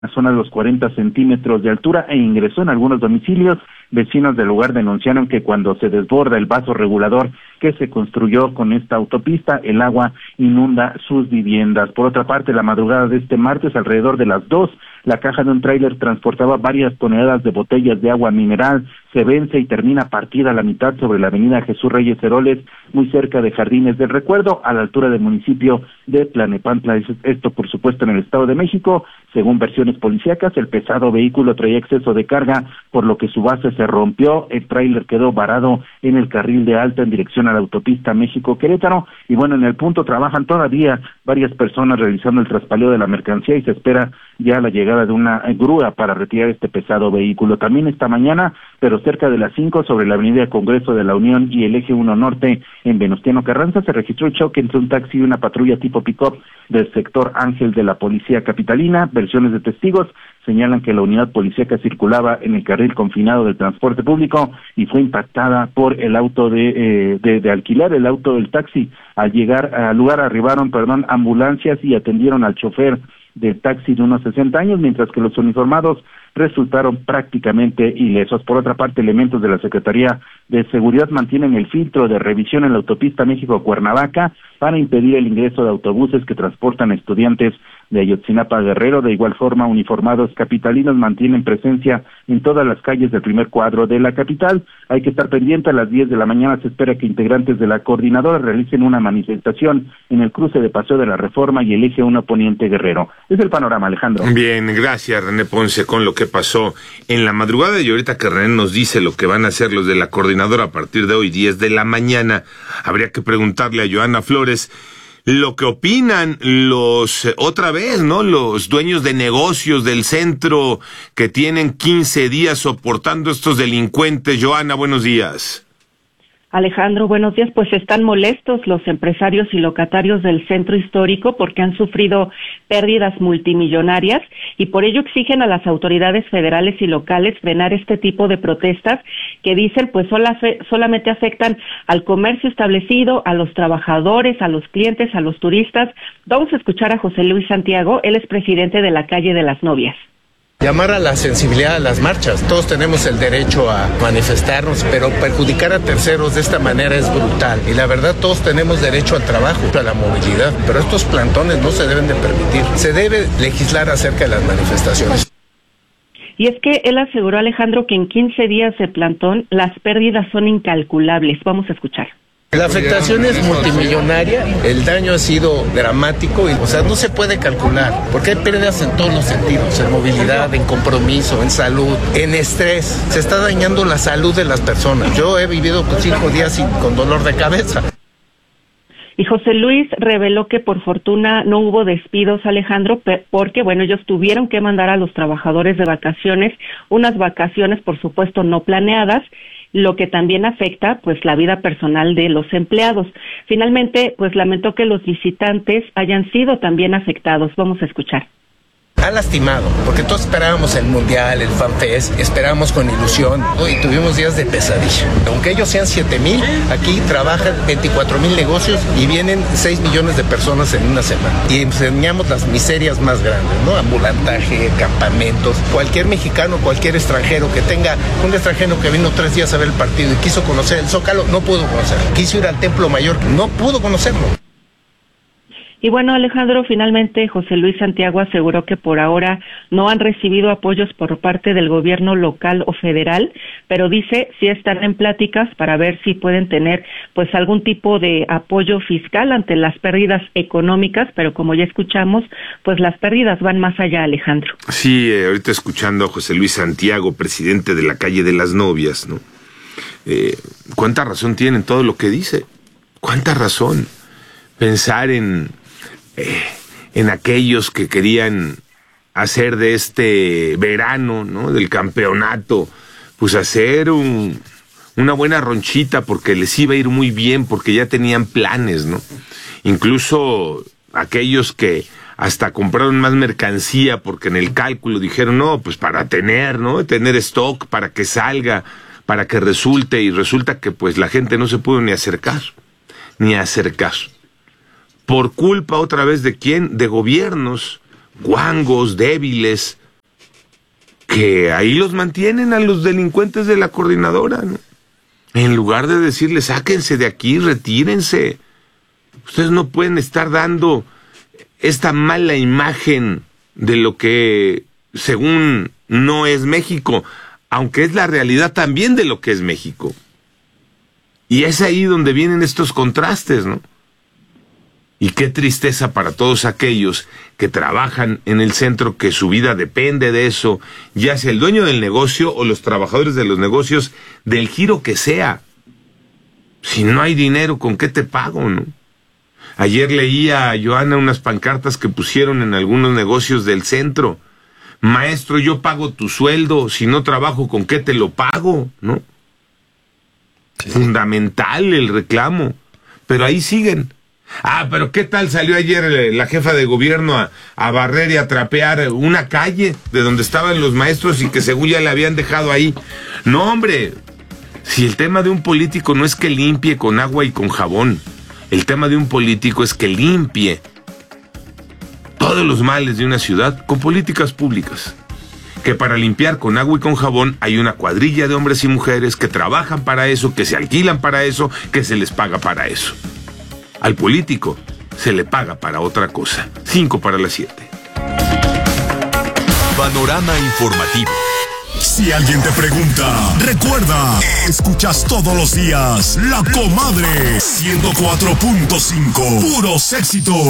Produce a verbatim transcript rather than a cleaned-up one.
la zona de los cuarenta centímetros de altura e ingresó en algunos domicilios. Vecinos del lugar denunciaron que cuando se desborda el vaso regulador que se construyó con esta autopista, el agua inunda sus viviendas. Por otra parte, la madrugada de este martes, alrededor de las dos, la caja de un tráiler transportaba varias toneladas de botellas de agua mineral, se vence y termina partida a la mitad sobre la avenida Jesús Reyes Heroles, muy cerca de Jardines del Recuerdo, a la altura del municipio de Tlanepantla. Esto, por supuesto, en el Estado de México. Según versiones policíacas, el pesado vehículo traía exceso de carga, por lo que su base se rompió, el tráiler quedó varado en el carril de alta en dirección a la autopista México-Querétaro, y bueno, en el punto trabajan todavía varias personas realizando el traspaleo de la mercancía y se espera ya la llegada de una grúa para retirar este pesado vehículo. También esta mañana, pero cerca de las cinco, sobre la avenida Congreso de la Unión y el eje uno Norte en Venustiano Carranza, se registró el choque entre un taxi y una patrulla tipo pick-up del sector Ángel de la Policía Capitalina. Versiones de testigos señalan que la unidad policíaca circulaba en el carril confinado del transporte público y fue impactada por el auto de, eh, de, de alquiler, el auto del taxi. Al llegar al lugar arribaron, perdón, ambulancias y atendieron al chofer del taxi de unos sesenta años, mientras que los uniformados resultaron prácticamente ilesos. Por otra parte, elementos de la Secretaría de Seguridad mantienen el filtro de revisión en la autopista México-Cuernavaca para impedir el ingreso de autobuses que transportan estudiantes de Ayotzinapa Guerrero. De igual forma, uniformados capitalinos mantienen presencia en todas las calles del primer cuadro de la capital. Hay que estar pendiente. A las diez de la mañana se espera que integrantes de la coordinadora realicen una manifestación en el cruce de Paseo de la Reforma y el eje uno Poniente Guerrero. Es el panorama, Alejandro. Bien, gracias, René Ponce, con lo que pasó en la madrugada, y ahorita que René nos dice lo que van a hacer los de la coordinadora a partir de hoy, diez de la mañana, habría que preguntarle a Johanna Flores lo que opinan los, eh, otra vez, ¿no?, los dueños de negocios del centro que tienen quince días soportando estos delincuentes. Johanna, buenos días. Alejandro, buenos días. Pues están molestos los empresarios y locatarios del centro histórico porque han sufrido pérdidas multimillonarias y por ello exigen a las autoridades federales y locales frenar este tipo de protestas que dicen pues sola fe, solamente afectan al comercio establecido, a los trabajadores, a los clientes, a los turistas. Vamos a escuchar a José Luis Santiago, él es presidente de la Calle de las Novias. Llamar a la sensibilidad a las marchas. Todos tenemos el derecho a manifestarnos, pero perjudicar a terceros de esta manera es brutal. Y la verdad, todos tenemos derecho al trabajo, a la movilidad, pero estos plantones no se deben de permitir. Se debe legislar acerca de las manifestaciones. Y es que él aseguró, Alejandro, que en quince días de plantón las pérdidas son incalculables. Vamos a escuchar. La afectación es multimillonaria, el daño ha sido dramático, y, o sea, no se puede calcular, porque hay pérdidas en todos los sentidos, en movilidad, en compromiso, en salud, en estrés. Se está dañando la salud de las personas. Yo he vivido cinco días sin, con dolor de cabeza. Y José Luis reveló que por fortuna no hubo despidos, Alejandro, porque, bueno, ellos tuvieron que mandar a los trabajadores de vacaciones, unas vacaciones, por supuesto, no planeadas, lo que también afecta pues la vida personal de los empleados. Finalmente, pues lamentó que los visitantes hayan sido también afectados. Vamos a escuchar. Ha lastimado, porque todos esperábamos el Mundial, el FanFest, esperábamos con ilusión, y tuvimos días de pesadilla. Aunque ellos sean siete mil, aquí trabajan veinticuatro mil negocios y vienen seis millones de personas en una semana. Y enseñamos las miserias más grandes, ¿no? Ambulantaje, campamentos. Cualquier mexicano, cualquier extranjero que tenga, un extranjero que vino tres días a ver el partido y quiso conocer el Zócalo, no pudo conocerlo. Quiso ir al Templo Mayor, no pudo conocerlo. Y bueno, Alejandro, finalmente José Luis Santiago aseguró que por ahora no han recibido apoyos por parte del gobierno local o federal, pero dice sí están en pláticas para ver si pueden tener pues algún tipo de apoyo fiscal ante las pérdidas económicas, pero como ya escuchamos, pues las pérdidas van más allá, Alejandro. Sí, eh, ahorita escuchando a José Luis Santiago, presidente de la Calle de las Novias, ¿no? Eh, ¿Cuánta razón tiene en todo lo que dice? ¿Cuánta razón? Pensar en Eh, en aquellos que querían hacer de este verano, ¿no?, del campeonato, pues hacer un, una buena ronchita porque les iba a ir muy bien, porque ya tenían planes, ¿no? Incluso aquellos que hasta compraron más mercancía porque en el cálculo dijeron, no, pues para tener, ¿no?, tener stock, para que salga, para que resulte, y resulta que pues la gente no se pudo ni acercar, ni acercar. ¿Por culpa otra vez de quién? De gobiernos guangos, débiles, que ahí los mantienen a los delincuentes de la coordinadora, ¿no? En lugar de decirles, sáquense de aquí, retírense. Ustedes no pueden estar dando esta mala imagen de lo que, según, no es México, aunque es la realidad también de lo que es México. Y es ahí donde vienen estos contrastes, ¿no? Y qué tristeza para todos aquellos que trabajan en el centro, que su vida depende de eso, ya sea el dueño del negocio o los trabajadores de los negocios, del giro que sea. Si no hay dinero, ¿con qué te pago, no? Ayer leía a Joana unas pancartas que pusieron en algunos negocios del centro. Maestro, yo pago tu sueldo, si no trabajo, ¿con qué te lo pago? ¿No? Sí. Fundamental el reclamo. Pero ahí siguen. Ah, pero ¿qué tal salió ayer la jefa de gobierno a, a barrer y a trapear una calle de donde estaban los maestros y que según ya le habían dejado ahí? No, hombre, si el tema de un político no es que limpie con agua y con jabón, el tema de un político es que limpie todos los males de una ciudad con políticas públicas. Que para limpiar con agua y con jabón hay una cuadrilla de hombres y mujeres que trabajan para eso, que se alquilan para eso, que se les paga para eso. Al político se le paga para otra cosa. Cinco para las siete. Panorama informativo. Si alguien te pregunta, recuerda, escuchas todos los días La Comadre ciento cuatro punto cinco. Puros éxitos.